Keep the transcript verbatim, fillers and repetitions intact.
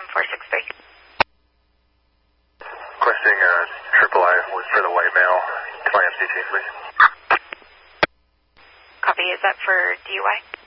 four six three. Requesting uh, triple I was for the white male. Can I M C T, please? Copy. Is that for D U I?